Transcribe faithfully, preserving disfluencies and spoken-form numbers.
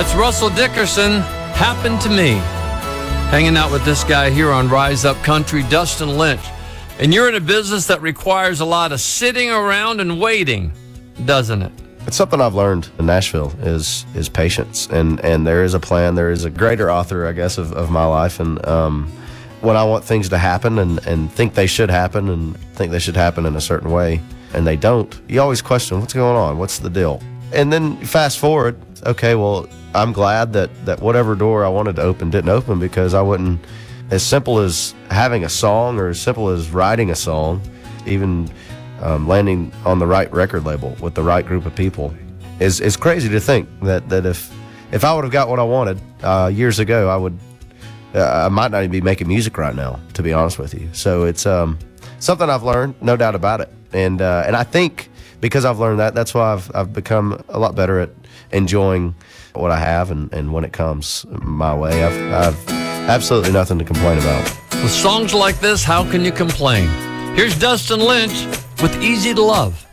That's Russell Dickerson, Happened to Me. Hanging out with this guy here on Rise Up Country, Dustin Lynch. And you're in a business that requires a lot of sitting around and waiting, doesn't it? It's something I've learned in Nashville is is patience, and and there is a plan. There is a greater author, I guess, of, of my life, and um, when I want things to happen and, and think they should happen and think they should happen in a certain way, and they don't, you always question, what's going on? What's the deal? And then fast forward, okay, well, I'm glad that, that whatever door I wanted to open didn't open, because I wouldn't, as simple as having a song or as simple as writing a song, even Um, landing on the right record label with the right group of people is is crazy to think that that if if I would have got what I wanted uh, years ago, I would uh, I might not even be making music right now, to be honest with you. So it's um, something I've learned, no doubt about it, and uh, and I think because I've learned that, that's why I've I've become a lot better at enjoying what I have, and, and when it comes my way, I've I've absolutely nothing to complain about. With songs like this, how can you complain? Here's Dustin Lynch with Easy to Love.